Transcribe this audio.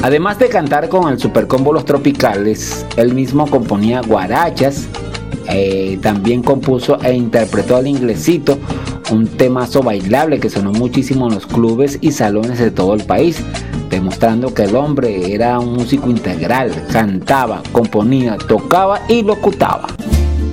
Además de cantar con el Supercombo Los Tropicales, él mismo componía guarachas, también compuso e interpretó al Inglesito, un temazo bailable que sonó muchísimo en los clubes y salones de todo el país, demostrando que el hombre era un músico integral, cantaba, componía, tocaba y locutaba.